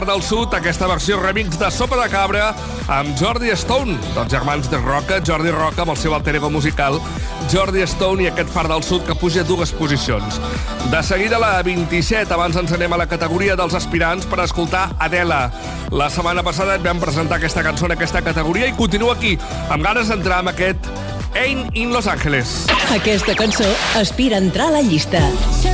del Sud, aquesta versió remix de Sopa de Cabra amb Jordi Stone, dels germans de Roca, Jordi Roca amb el seu alter ego musical, Jordi Stone, i aquest Far del Sud que puja 2 posicions. De seguida la 27, abans ens anem a la categoria dels aspirants per escoltar Adele. La setmana passada et vam presentar aquesta cançó en aquesta categoria i continua aquí, amb ganes d'entrar amb aquest Ain't in Los Angeles. Aquesta cançó aspira a entrar a la llista.